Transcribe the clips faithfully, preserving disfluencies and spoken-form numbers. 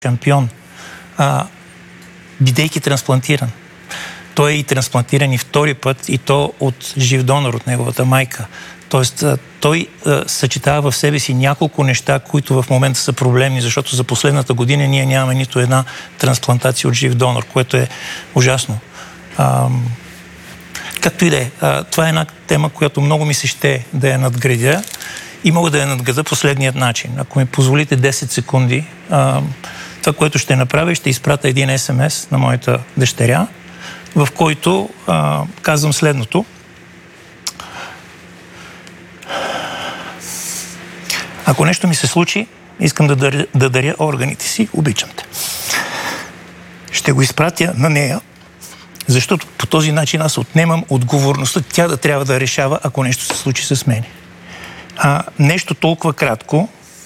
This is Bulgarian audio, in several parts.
шампион, а, бидейки трансплантиран. Той е и трансплантиран и втори път, и то от жив донор, от неговата майка. Тоест, той а, съчетава в себе си няколко неща, които в момента са проблемни, защото за последната година ние нямаме нито една трансплантация от жив донор, което е ужасно. А, както и да е. Това е една тема, която много ми се ще да я надградя и мога да я надграда последният начин. Ако ми позволите десет секунди, а, това, което ще направя, ще изпратя един ес ем ес на моята дъщеря, в който а, казвам следното. Ако нещо ми се случи, искам да даря, да даря органите си, обичам те. Ще го изпратя на нея, защото по този начин аз отнемам отговорността, тя да трябва да решава, ако нещо се случи с мен. А, нещо толкова кратко,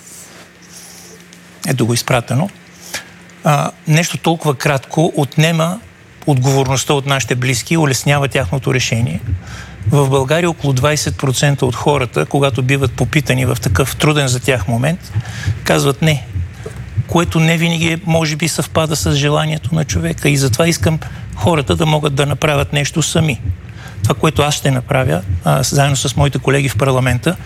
ето го изпратено, а, нещо толкова кратко отнема отговорността от нашите близки и улеснява тяхното решение. В България около двайсет процента от хората, когато биват попитани в такъв труден за тях момент, казват не, което не винаги може би съвпада с желанието на човека. И затова искам хората да могат да направят нещо сами. Това, което аз ще направя, а, заедно с моите колеги в парламента,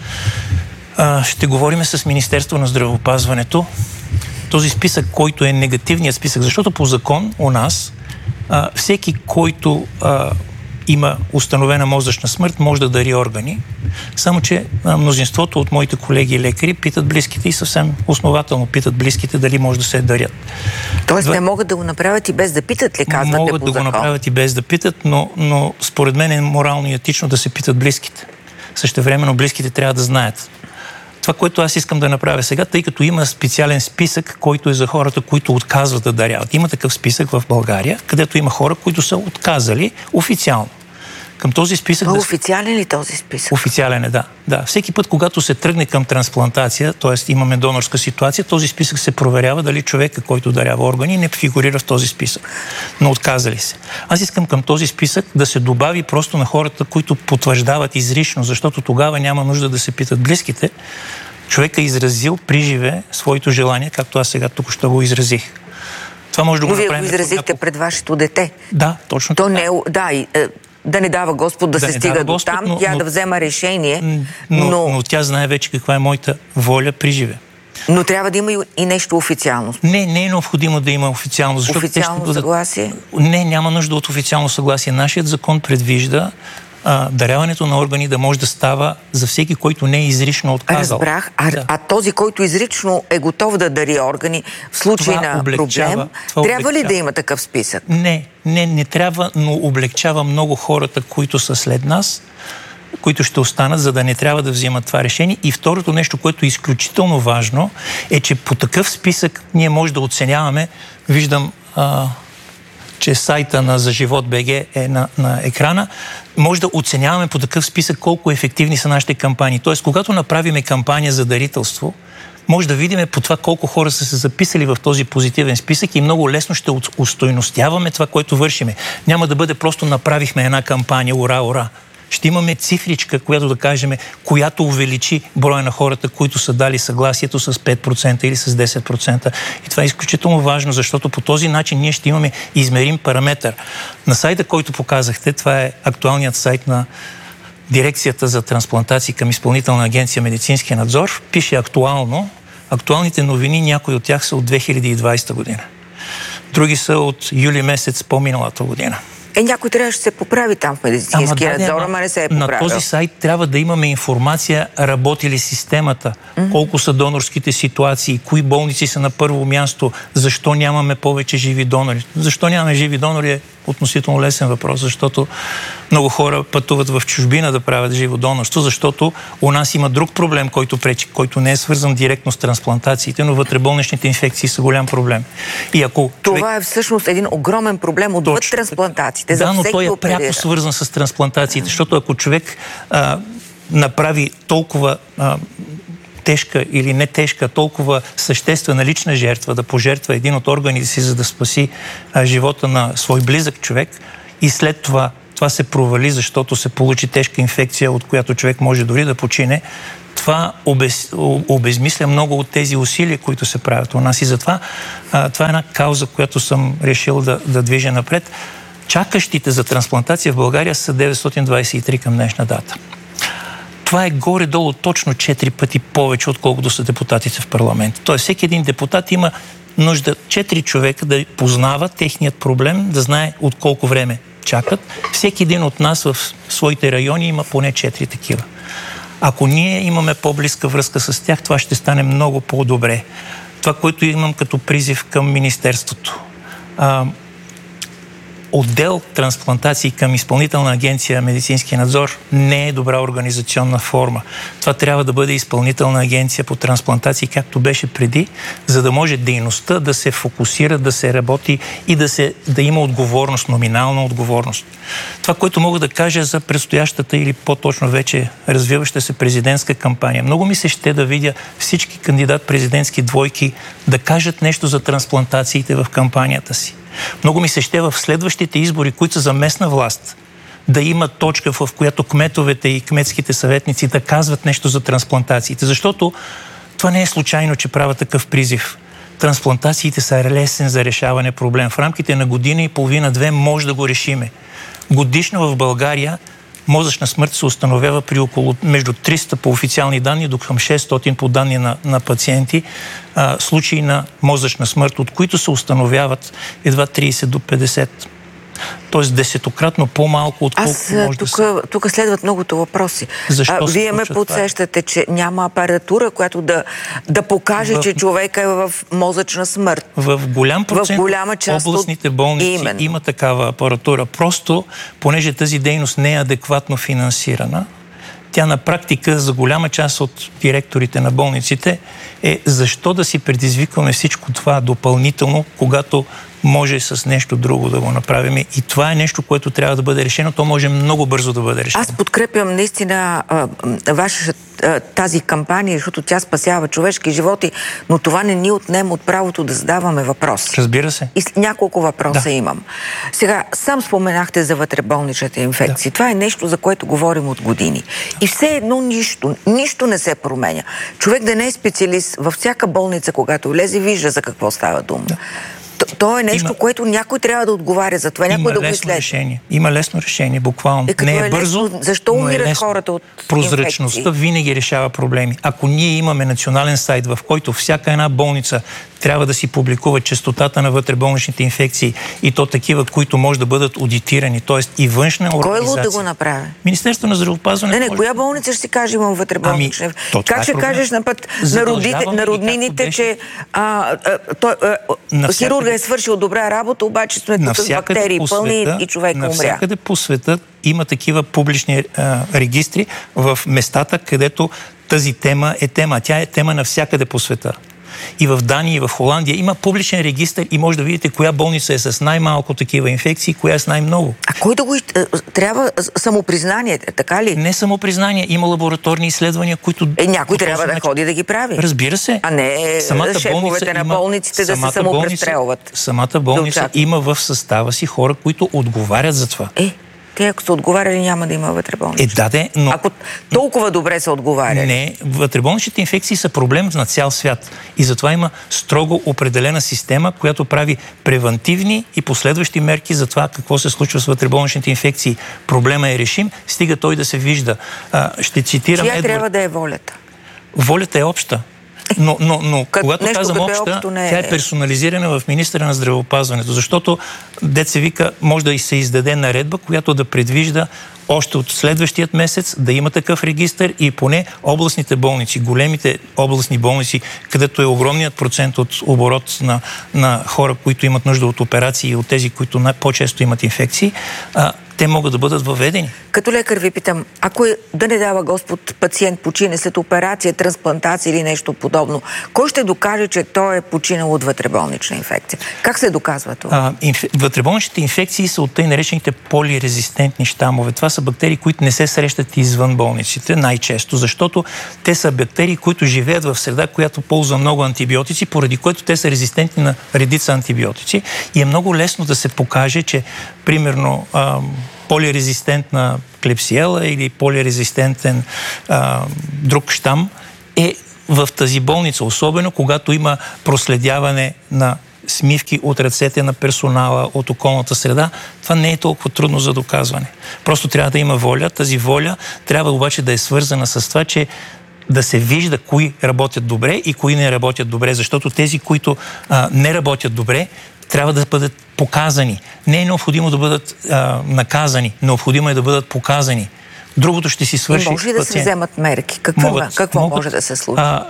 а, ще говорим с Министерство на здравеопазването. Този списък, който е негативният списък, защото по закон у нас а, всеки, който а, има установена мозъчна смърт, може да дари органи. Само че а, мнозинството от моите колеги лекари питат близките и съвсем основателно питат близките дали може да се дарят. Тоест Два... не могат да го направят и без да питат ли, казвате по Могат да закон? го направят и без да питат, но, но според мен е морално и етично да се питат близките. Същевременно близките трябва да знаят. Това, което аз искам да направя сега, тъй като има специален списък, който е за хората, които отказват да даряват. Има такъв списък в България, където има хора, които са отказали официално. Към този списък... Това да... официален ли този списък? Официален е, да. да. Всеки път, когато се тръгне към трансплантация, т.е. имаме донорска ситуация, този списък се проверява дали човека, който дарява органи, не фигурира в този списък. Но отказали се. Аз искам към този списък да се добави просто на хората, които потвърждават изрично, защото тогава няма нужда да се питат близките. Човек е изразил при живе своето желание, както аз сега тук ще го изразих. Това може да го Но направим... вие го изразихте няколко... пред вашето дете. Да, точно То така. Не, да, и, да не дава Господ да, да се стига до там, но, тя но, да взема решение. Но, но... но тя знае вече каква е моята воля при живе. Но трябва да има и нещо официално. Не, не е необходимо да има официално. Официално бъдат... съгласие? Не, няма нужда от официално съгласие. Нашият закон предвижда а, даряването на органи да може да става за всеки, който не е изрично отказал. Разбрах. А, да. а този, който изрично е готов да дари органи в случай това на облегчава, проблем, това трябва облегчава. ли да има такъв списък? Не, не, не трябва, но облегчава много хората, които са след нас, които ще останат, за да не трябва да взимат това решение. И второто нещо, което е изключително важно, е, че по такъв списък ние може да оценяваме, виждам, а, че сайта на За живот БГ е на, на екрана, може да оценяваме по такъв списък колко ефективни са нашите кампании. Тоест, когато направиме кампания за дарителство, може да видим по това колко хора са се записали в този позитивен списък и много лесно ще устойностяваме това, което вършиме. Няма да бъде просто направихме една кампания, ура, ура. Ще имаме цифричка, която да кажем, която увеличи броя на хората, които са дали съгласието с пет процента или с десет процента. И това е изключително важно, защото по този начин ние ще имаме измерим параметър. На сайта, който показахте, това е актуалният сайт на Дирекцията за трансплантации към Изпълнителна агенция Медицински надзор, пише актуално. Актуалните новини, някои от тях са от две хиляди и двайсета година. Други са от юли месец по-миналата година. Е, някой трябваше да се поправи там в медицински ама, надзор, ама не се е поправил. На този сайт трябва да имаме информация, работи ли системата, mm-hmm. колко са донорските ситуации, кои болници са на първо място, защо нямаме повече живи донори. Защо нямаме живи донори е относително лесен въпрос, защото много хора пътуват в чужбина да правят живо донорство, защото у нас има друг проблем, който пречи, който не е свързан директно с трансплантациите, но вътреболничните инфекции са голям проблем. И ако това човек... е всъщност един огромен проблем отвъд трансплантациите. Да, но той е пряко свързан с трансплантациите, защото ако човек а, направи толкова а, тежка или не тежка, толкова съществена лична жертва, да пожертва един от органите си, за да спаси а, живота на свой близък човек и след това това се провали, защото се получи тежка инфекция, от която човек може дори да почине, това това обез, обезмисля много от тези усилия, които се правят у нас. И затова а, това е една кауза, която съм решил да, да движа напред. Чакащите за трансплантация в България са деветстотин двадесет и три към днешна дата. Това е горе-долу точно четири пъти повече, отколкото са депутатите в парламент. Тоест, всеки един депутат има нужда четири човека да познава техният проблем, да знае от колко време чакат. Всеки един от нас в своите райони има поне четири такива. Ако ние имаме по-близка връзка с тях, това ще стане много по-добре. Това, което имам като призив към Министерството. А, отдел трансплантации към Изпълнителна агенция медицински надзор не е добра организационна форма. Това трябва да бъде Изпълнителна агенция по трансплантации, както беше преди, за да може дейността да се фокусира, да се работи и да, се, да има отговорност, номинална отговорност. Това, което мога да кажа за предстоящата или по-точно вече развиваща се президентска кампания. Много ми се ще да видя всички кандидат-президентски двойки да кажат нещо за трансплантациите в кампанията си. Много ми се ще в следващите избори, които са за местна власт, да има точка, в която кметовете и кметските съветници да казват нещо за трансплантациите. Защото това не е случайно, че правя такъв призив. Трансплантациите са лесен за решаване проблем. В рамките на година и половина-две може да го решиме. Годишно в България мозъчна смърт се установява при около между триста по официални данни до към шестстотин по данни на, на пациенти а, случаи на мозъчна смърт, от които се установяват едва тридесет до петдесет. Тоест десетократно по-малко, отколкото Аз, може тук, да се... тук следват многото въпроси. Защо а, вие ме подсещате, че няма апаратура, която да, да покаже, в... че човека е в мозъчна смърт. В голям процент в голяма част областните от... болници Именно. Има такава апаратура. Просто, понеже тази дейност не е адекватно финансирана, тя на практика за голяма част от директорите на болниците е защо да си предизвикваме всичко това допълнително, когато може с нещо друго да го направим. И това е нещо, което трябва да бъде решено. То може много бързо да бъде решено. Аз подкрепям наистина а, ваша, а, тази кампания, защото тя спасява човешки животи, но това не ни отнема от правото да задаваме въпроси. Разбира се. И няколко въпроса да. имам. Сега, сам споменахте за вътреболничната инфекция. Да. Това е нещо, за което говорим от години. И все едно нищо, нищо не се променя. Човек да не е специалист във всяка болница, когато влезе, вижда за какво става дума. Да. То е нещо, има, което някой трябва да отговаря за това. Някой да го изследва. Решение. Има лесно решение, буквално. Е, не е, е бързо, лесно, защо умират е хората от прозрачността инфекции? Винаги решава проблеми. Ако ние имаме национален сайт, в който всяка една болница трябва да си публикува честотата на вътреболничните инфекции и то такива, които може да бъдат аудитирани, т.е. и външна организация. Кой е луд да го направи? Министерството на здравеопазването. Не, не, коя болница ще си каже имам вътреболнична ами, как ще проблем. кажеш на път на, родите, на роднините, че а, а, той, а, хирурга е свършил добра работа, обаче сме тук с бактерии пълни и човек умря. Навсякъде по света има такива публични а, регистри в местата, където тази тема е тема. Тя е тема навсякъде по света. И в Дания, и в Холандия има публичен регистър и може да видите коя болница е с най-малко такива инфекции, коя е с най-много. А кой да го... Трябва самопризнание, така ли? Не самопризнание. Има лабораторни изследвания, които... Е, някой трябва да ходи да ги прави. Разбира се. А не самата шефовете на болниците да се самопрестрелват. Самата болница има в състава си хора, които отговарят за това. Е. Те, ако са отговаряли, няма да има вътреболнични. Е, да, де, но... Ако толкова добре са отговаряли. Не, вътреболничните инфекции са проблем на цял свят. И затова има строго определена система, която прави превантивни и последващи мерки за това какво се случва с вътреболничните инфекции. Проблема е решим, стига той да се вижда. А, ще цитирам Чия Едвард... трябва да е волята? Волята е обща. Но, но, но Кът, когато нещо, казвам обща, е... тя е персонализирана в министъра на здравеопазването, защото дет се вика, може да и се издаде наредба, която да предвижда още от следващият месец да има такъв регистър и поне областните болници, големите областни болници, където е огромният процент от оборот на, на хора, които имат нужда от операции и от тези, които по-често имат инфекции, а, те могат да бъдат въведени. Като лекар ви питам, ако е, да не дава Господ пациент почине след операция, трансплантация или нещо подобно, кой ще докаже, че той е починал от вътреболнична инфекция? Как се доказва това? А, инф... Вътреболничните инфекции са от тъй наречените полирезистентни щамове. Това са бактерии, които не се срещат извън болниците най-често, защото те са бактерии, които живеят в среда, която ползва много антибиотици, поради което те са резистентни на редица антибиотици. И е много лесно да се покаже, че примерно полирезистентна клепсиела или полирезистентен а, друг щам е в тази болница, особено когато има проследяване на смивки от ръцете на персонала, от околната среда, това не е толкова трудно за доказване. Просто трябва да има воля. Тази воля трябва обаче да е свързана с това, че да се вижда кои работят добре и кои не работят добре, защото тези, които а, не работят добре, трябва да бъдат показани. Не е необходимо да бъдат а, наказани, необходимо е да бъдат показани. Другото ще си свърши. Може ли да се вземат мерки? Какво, могат, какво могат, може да се случи? А,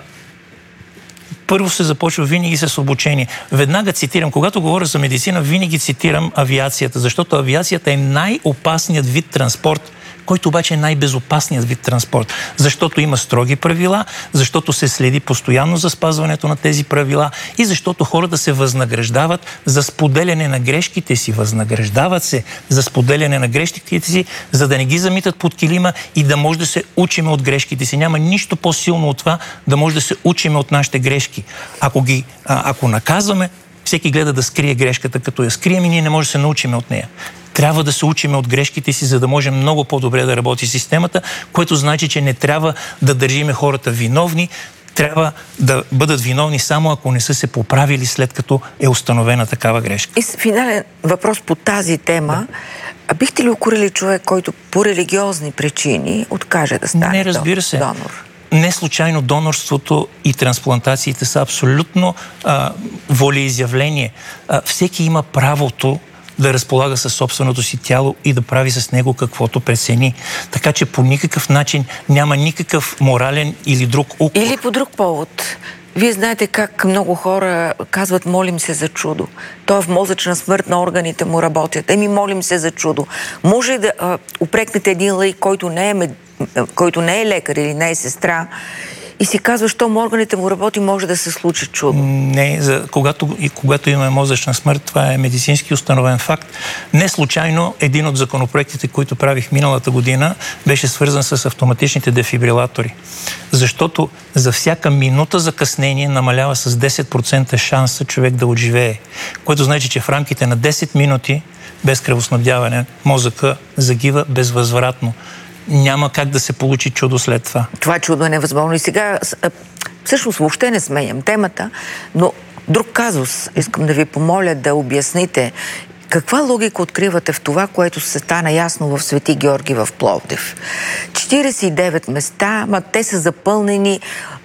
първо се започва винаги с обучение. Веднага цитирам, когато говоря за медицина, винаги цитирам авиацията, защото авиацията е най-опасният вид транспорт, който обаче е най-безопасният вид транспорт. Защото има строги правила, защото се следи постоянно за спазването на тези правила и защото хората се възнаграждават за споделяне на грешките си. Възнаграждават се за споделяне на грешките си, за да не ги замитат под килима и да може да се учиме от грешките си. Няма нищо по-силно от това да може да се учиме от нашите грешки. Ако ги, а, ако наказваме, всеки гледа да скрие грешката, като я скрием и ние не можем да се научиме от нея. Трябва да се учиме от грешките си, за да може много по-добре да работи системата, което значи, че не трябва да държиме хората виновни, трябва да бъдат виновни само ако не са се поправили след като е установена такава грешка. И финален въпрос по тази тема. Да. А бихте ли укорили човек, който по религиозни причини откаже да стане Не, разбира се. донор? Не случайно донорството и трансплантациите са абсолютно а, волеизявление. А, всеки има правото да разполага със собственото си тяло и да прави с него каквото прецени. Така че по никакъв начин няма никакъв морален или друг укор. Или по друг повод. Вие знаете как много хора казват, молим се за чудо. Той е в мозъчна смърт, на органите му работят. Еми, молим се за чудо. Може да а, упрекнете един лаик, който не е, мед... който не е лекар или не е сестра, и си казва, щом органите му работи, може да се случи чудо. Не, за, когато, и когато имаме мозъчна смърт, това е медицински установен факт. Не случайно един от законопроектите, които правих миналата година, беше свързан с автоматичните дефибрилатори. Защото за всяка минута закъснение намалява с десет процента шанса човек да отживее. Което значи, че в рамките на десет минути без кръвоснабдяване мозъка загива безвъзвратно. Няма как да се получи чудо след това. Това чудо е невъзможно. И сега, всъщност, въобще не сменям темата, но друг казус искам да ви помоля да обясните. Каква логика откривате в това, което се стана ясно в Свети Георги в Пловдив? четиридесет и девет места, ма те са запълнени,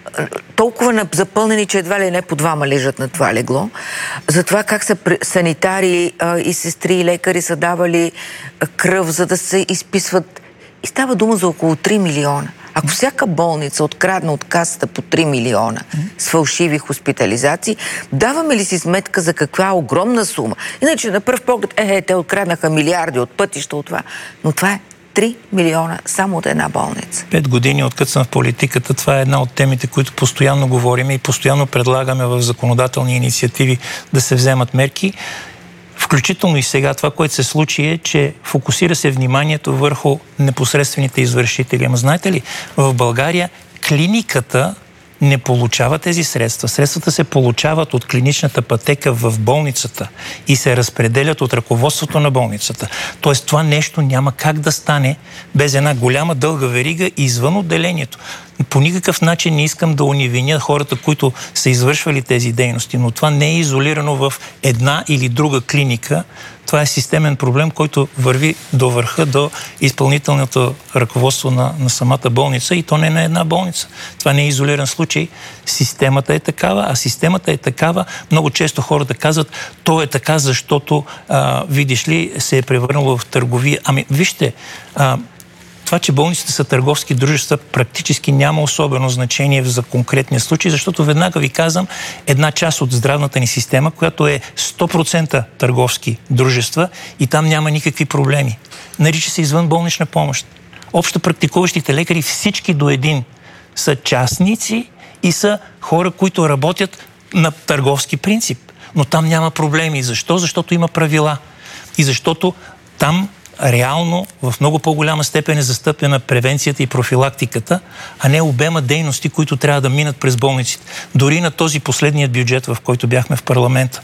толкова запълнени, че едва ли не по двама лежат на това легло. За това как са санитари и сестри и лекари са давали кръв, за да се изписват. И става дума за около три милиона. Ако всяка болница открадна от касата по три милиона с фалшиви хоспитализации, даваме ли си сметка за каква огромна сума? Иначе на пръв поглед, е, е, те откраднаха милиарди от пътища от това. Но това е три милиона само от една болница. Пет години откъде съм в политиката, това е една от темите, които постоянно говорим и постоянно предлагаме в законодателни инициативи да се вземат мерки. Включително и сега това, което се случи е, че фокусира се вниманието върху непосредствените извършители. Ама знаете ли, в България клиниката не получава тези средства. Средствата се получават от клиничната пътека в болницата и се разпределят от ръководството на болницата. Тоест това нещо няма как да стане без една голяма дълга верига извън отделението. По никакъв начин не искам да унивиня хората, които са извършвали тези дейности, но това не е изолирано в една или друга клиника. Това е системен проблем, който върви до върха, до изпълнителното ръководство на, на самата болница и то не е на една болница. Това не е изолиран случай. Системата е такава, а системата е такава. Много често хората казват, то е така, защото, а, видиш ли, се е превърнало в търговия. Ами, вижте, а, това, че болниците са търговски дружества, практически няма особено значение за конкретния случай, защото веднага ви казвам, една част от здравната ни система, която е сто процента търговски дружества и там няма никакви проблеми. Нарича се извънболнична помощ. Общо практикуващите лекари, всички до един, са частници и са хора, които работят на търговски принцип. Но там няма проблеми. Защо? Защото има правила. И защото там реално в много по-голяма степен е застъпена превенцията и профилактиката, а не обема дейности, които трябва да минат през болниците. Дори на този последният бюджет, в който бяхме в парламента.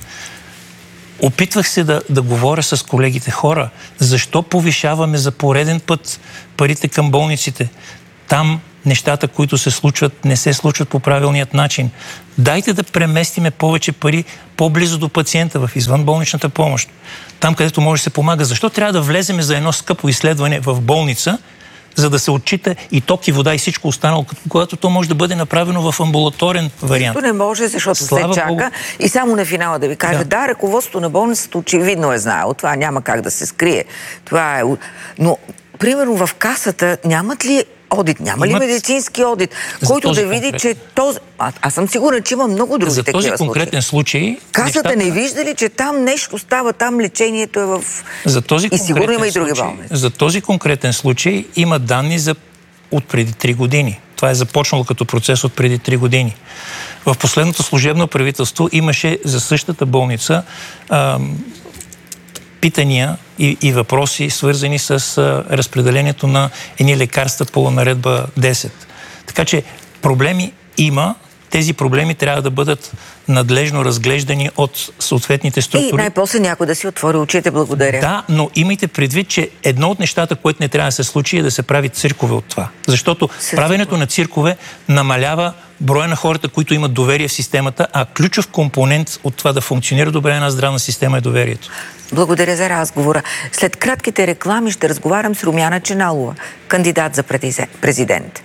Опитвах се да, да говоря с колегите хора, защо повишаваме за пореден път парите към болниците. Там нещата, които се случват, не се случват по правилният начин. Дайте да преместиме повече пари по-близо до пациента в извънболничната помощ. Там, където може да се помага. Защо трябва да влеземе за едно скъпо изследване в болница, за да се отчита и ток, и вода, и всичко останало, когато то може да бъде направено в амбулаторен вариант? То не може, защото Слава се чака. Богу. И само на финала да ви кажа, да, да ръководството на болницата очевидно е знаело. Това няма как да се скрие. Това е... Но, примерно, в касата нямат ли одит? Няма Имат... ли медицински одит, който да види, че този... А, аз съм сигурна, че има много други за такива този конкретен случай... Касата нещата... не вижда ли, че там нещо става, там лечението е в... За този и сигурно има и други случай, болници. За този конкретен случай има данни за от преди три години. Това е започнало като процес от преди три години. В последното служебно правителство имаше за същата болница ам, питания и, и въпроси, свързани с а, разпределението на едни лекарства по наредба десет. Така че проблеми има. Тези проблеми трябва да бъдат надлежно разглеждани от съответните структури. И най-после някой да си отвори очите, благодаря. Да, но имайте предвид, че едно от нещата, което не трябва да се случи, е да се прави циркове от това. Защото Също. правенето на циркове намалява броя на хората, които имат доверие в системата, а ключов компонент от това да функционира добре една здравна система е доверието. Благодаря за разговора. След кратките реклами ще разговарям с Румяна Ченалова, кандидат за президент.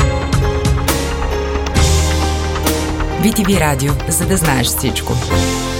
би ти ви Радио, за да знаеш всичко.